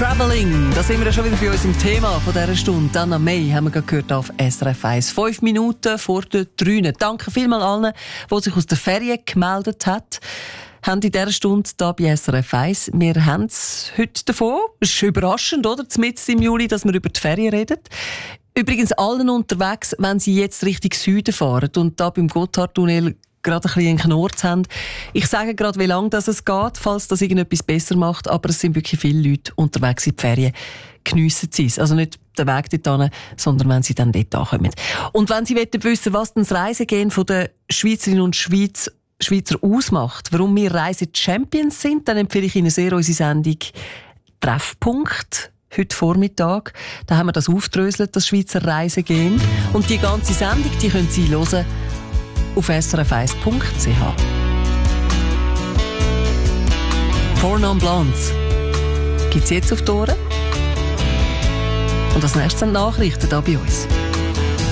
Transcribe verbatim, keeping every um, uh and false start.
Travelling, da sind wir ja schon wieder bei uns im Thema von dieser Stunde. Anna May haben wir gerade gehört auf S R F eins. Fünf Minuten vor der drei. Danke vielmals allen, die sich aus der Ferien gemeldet haben. Haben in dieser Stunde hier bei S R F eins. Wir haben es heute davon. Es ist überraschend, oder? Mitten im Juli, dass wir über die Ferien reden. Übrigens allen unterwegs, wenn sie jetzt Richtung Süden fahren und da beim Gotthardtunnel gerade ein bisschen einen Knurz haben. Ich sage gerade, wie lange das es geht, falls das irgendetwas besser macht, aber es sind wirklich viele Leute unterwegs in die Ferien. Geniessen sie es. Also nicht den Weg dorthin, sondern wenn sie dann dort ankommen. Und wenn Sie wissen, was das Reisegehen der Schweizerinnen und Schweiz, Schweizer ausmacht, warum wir Reise-Champions sind, dann empfehle ich Ihnen sehr unsere Sendung «Treffpunkt». Heute Vormittag. Da haben wir das aufgedröselt, das Schweizer Reisegehen. Und die ganze Sendung, die können Sie hören auf s r f eins punkt c h. Four Non Blondes gibt es jetzt auf die Ohren. Und als nächstes sind Nachrichten hier bei uns.